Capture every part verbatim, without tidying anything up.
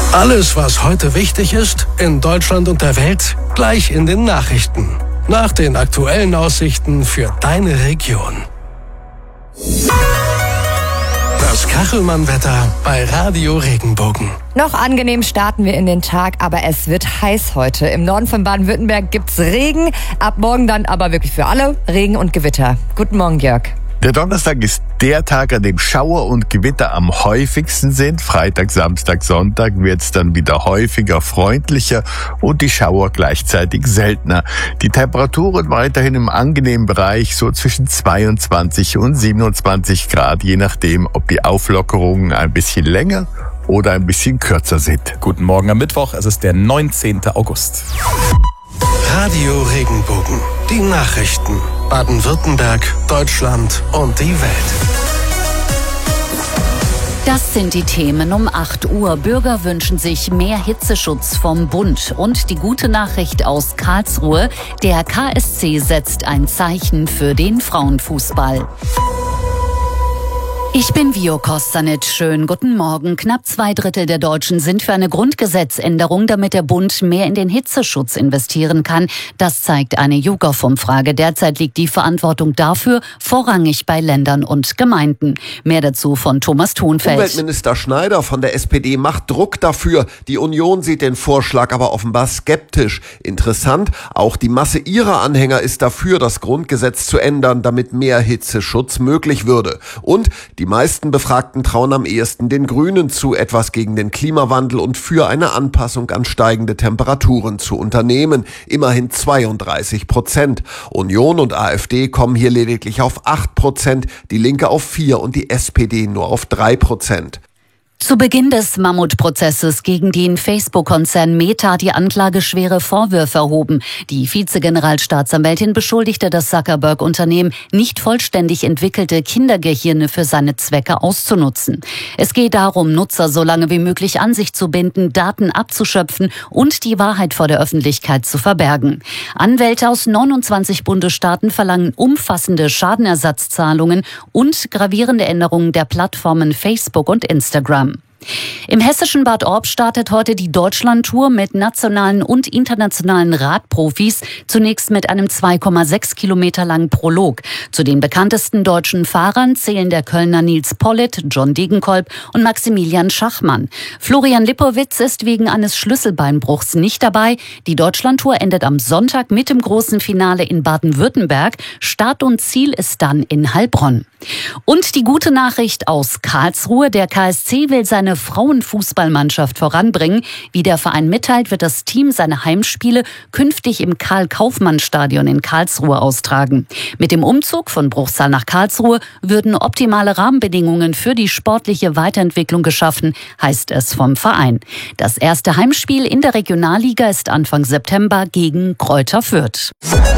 Alles, was heute wichtig ist, in Deutschland und der Welt, gleich in den Nachrichten. Nach den aktuellen Aussichten für deine Region. Das Kachelmann-Wetter bei Radio Regenbogen. Noch angenehm starten wir in den Tag, aber es wird heiß heute. Im Norden von Baden-Württemberg gibt's Regen, ab morgen dann aber wirklich für alle Regen und Gewitter. Guten Morgen, Jörg. Der Donnerstag ist der Tag, an dem Schauer und Gewitter am häufigsten sind. Freitag, Samstag, Sonntag wird es dann wieder häufiger, freundlicher und die Schauer gleichzeitig seltener. Die Temperaturen weiterhin im angenehmen Bereich, so zwischen zweiundzwanzig und siebenundzwanzig Grad, je nachdem, ob die Auflockerungen ein bisschen länger oder ein bisschen kürzer sind. Guten Morgen am Mittwoch, es ist der neunzehnten August. Radio Regenbogen, die Nachrichten. Baden-Württemberg, Deutschland und die Welt. Das sind die Themen um acht Uhr. Bürger wünschen sich mehr Hitzeschutz vom Bund. Und die gute Nachricht aus Karlsruhe: Der K S C setzt ein Zeichen für den Frauenfußball. Ich bin Vio Kostanic. Schönen guten Morgen. Knapp zwei Drittel der Deutschen sind für eine Grundgesetzänderung, damit der Bund mehr in den Hitzeschutz investieren kann. Das zeigt eine YouGov-Umfrage. Derzeit liegt die Verantwortung dafür vorrangig bei Ländern und Gemeinden. Mehr dazu von Thomas Thonfeld. Umweltminister Schneider von der S P D macht Druck dafür. Die Union sieht den Vorschlag aber offenbar skeptisch. Interessant, auch die Masse ihrer Anhänger ist dafür, das Grundgesetz zu ändern, damit mehr Hitzeschutz möglich würde. Und die meisten Befragten trauen am ehesten den Grünen zu, etwas gegen den Klimawandel und für eine Anpassung an steigende Temperaturen zu unternehmen. Immerhin zweiunddreißig Prozent. Union und AfD kommen hier lediglich auf acht Prozent, die Linke auf vier und die S P D nur auf drei Prozent. Zu Beginn des Mammutprozesses gegen den Facebook-Konzern Meta hat die Anklage schwere Vorwürfe erhoben. Die Vizegeneralstaatsanwältin beschuldigte das Zuckerberg-Unternehmen, nicht vollständig entwickelte Kindergehirne für seine Zwecke auszunutzen. Es geht darum, Nutzer so lange wie möglich an sich zu binden, Daten abzuschöpfen und die Wahrheit vor der Öffentlichkeit zu verbergen. Anwälte aus neunundzwanzig Bundesstaaten verlangen umfassende Schadenersatzzahlungen und gravierende Änderungen der Plattformen Facebook und Instagram. Im hessischen Bad Orb startet heute die Deutschlandtour mit nationalen und internationalen Radprofis, zunächst mit einem zwei Komma sechs Kilometer langen Prolog. Zu den bekanntesten deutschen Fahrern zählen der Kölner Nils Pollitt, John Degenkolb und Maximilian Schachmann. Florian Lippowitz ist wegen eines Schlüsselbeinbruchs nicht dabei. Die Deutschlandtour endet am Sonntag mit dem großen Finale in Baden-Württemberg. Start und Ziel ist dann in Heilbronn. Und die gute Nachricht aus Karlsruhe: Der K S C will seine Frauenfußballmannschaft voranbringen. Wie der Verein mitteilt, wird das Team seine Heimspiele künftig im Karl-Kaufmann-Stadion in Karlsruhe austragen. Mit dem Umzug von Bruchsal nach Karlsruhe würden optimale Rahmenbedingungen für die sportliche Weiterentwicklung geschaffen, heißt es vom Verein. Das erste Heimspiel in der Regionalliga ist Anfang September gegen Kräuter Fürth.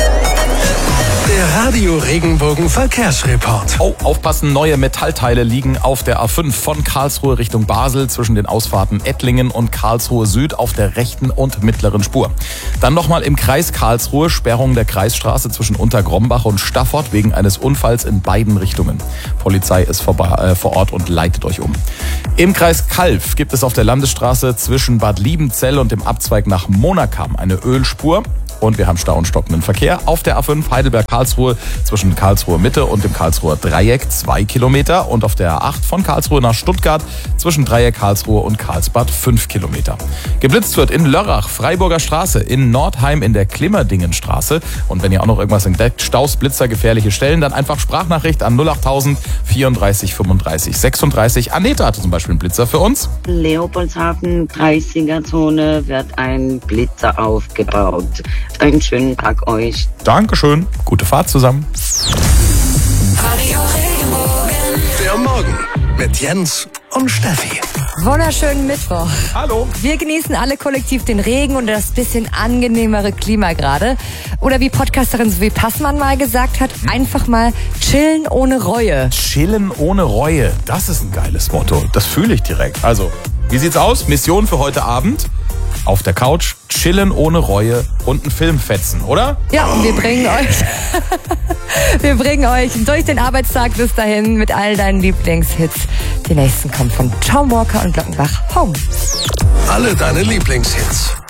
Der Radio Regenbogen Verkehrsreport. Oh, aufpassen, neue Metallteile liegen auf der A fünf von Karlsruhe Richtung Basel zwischen den Ausfahrten Ettlingen und Karlsruhe Süd auf der rechten und mittleren Spur. Dann nochmal im Kreis Karlsruhe Sperrung der Kreisstraße zwischen Untergrombach und Staffort wegen eines Unfalls in beiden Richtungen. Polizei ist vor, äh, vor Ort und leitet euch um. Im Kreis Calw gibt es auf der Landesstraße zwischen Bad Liebenzell und dem Abzweig nach Monakam eine Ölspur. Und wir haben Stau und stockenden Verkehr auf der A fünf Heidelberg-Karlsruhe zwischen Karlsruhe Mitte und dem Karlsruher Dreieck zwei Kilometer und auf der A acht von Karlsruhe nach Stuttgart zwischen Dreieck Karlsruhe und Karlsbad fünf Kilometer. Geblitzt wird in Lörrach, Freiburger Straße, in Nordheim in der Klimmerdingenstraße. Und wenn ihr auch noch irgendwas entdeckt, Staus, Blitzer, gefährliche Stellen, dann einfach Sprachnachricht an null acht tausend vierunddreißig fünfunddreißig sechsunddreißig. Annette hatte zum Beispiel einen Blitzer für uns. Leopoldshafen, dreißiger Zone wird ein Blitzer aufgebaut. Einen schönen Tag euch. Dankeschön. Gute Fahrt zusammen. Der Morgen mit Jens und Steffi. Wunderschönen Mittwoch. Hallo. Wir genießen alle kollektiv den Regen und das bisschen angenehmere Klima gerade. Oder wie Podcasterin Sophie Passmann mal gesagt hat, einfach mal chillen ohne Reue. Chillen ohne Reue. Das ist ein geiles Motto. Das fühle ich direkt. Also, wie sieht's aus? Mission für heute Abend? auf der Couch, chillen ohne Reue und einen Film fetzen, oder? Ja, und wir bringen euch, wir bringen euch durch den Arbeitstag bis dahin mit all deinen Lieblingshits. Die nächsten kommen von Tom Walker und Glockenbach. Home. Alle deine Lieblingshits.